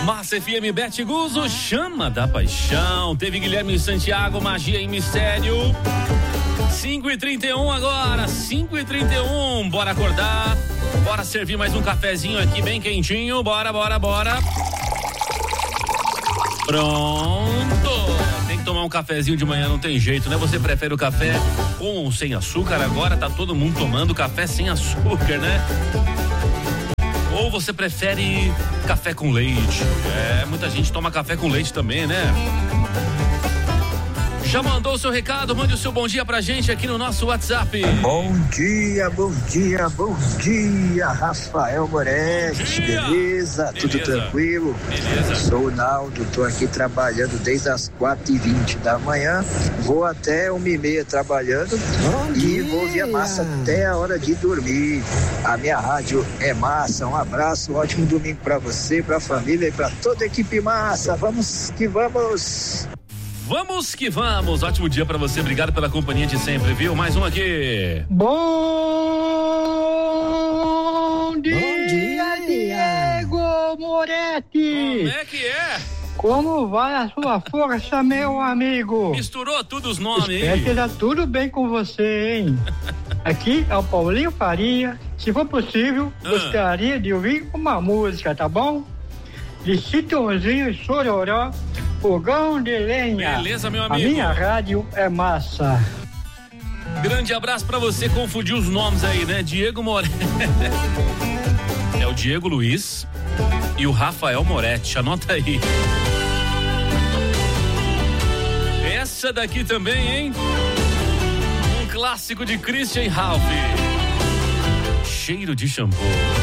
Massa FM, Bete Guzzo, Chama da Paixão. Teve Guilherme Santiago, Magia em Mistério. 5h31 agora, 5h31. Bora acordar, bora servir mais um cafezinho aqui bem quentinho. Bora. Pronto. Tem que tomar um cafezinho de manhã, não tem jeito, né? Você prefere o café com ou sem açúcar? Agora tá todo mundo tomando café sem açúcar, né? Ou você prefere café com leite? Muita gente toma café com leite também, né? Já mandou o seu recado? Mande o seu bom dia pra gente aqui no nosso WhatsApp. Bom dia, Rafael Moretti, beleza? Tudo tranquilo? Beleza. Sou o Naldo, tô aqui trabalhando desde as 4h20 da manhã, vou até 1h30 trabalhando e vou via Massa até a hora de dormir. A minha rádio é Massa, um abraço, um ótimo domingo pra você, pra família e pra toda a equipe Massa. Vamos que vamos! Vamos que vamos, ótimo dia pra você, obrigado pela companhia de sempre, viu? Mais um aqui. Bom dia, Diego Moretti. Como é que é? Como vai a sua força, meu amigo? Misturou tudo os nomes, Espero hein? que dá tudo bem com você, hein? Aqui é o Paulinho Faria. Se for possível, gostaria de ouvir uma música, tá bom? De Chitãozinho e Chororó, Fogão de Lenha. Beleza, meu amigo. A minha rádio é Massa. Grande abraço pra você, confundiu os nomes aí, né? Diego Moretti. É o Diego Luiz e o Rafael Moretti, anota aí. Essa daqui também, hein? Um clássico de Christian Ralph. Cheiro de shampoo.